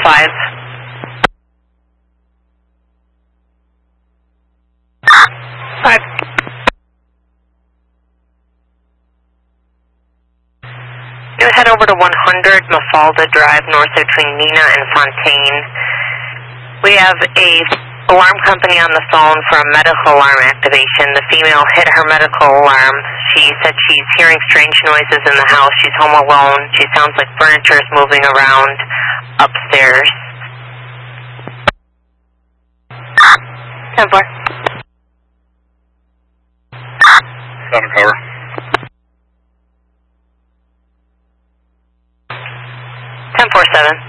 5. You head over to 100 Mafalda Drive, north between Nina and Fontaine. We have a alarm company on the phone for a medical alarm activation. The female hit her medical alarm. She said she's hearing strange noises in the house. She's home alone. She sounds like furniture is moving around upstairs. 10-4. 7 cover. 10-4-7.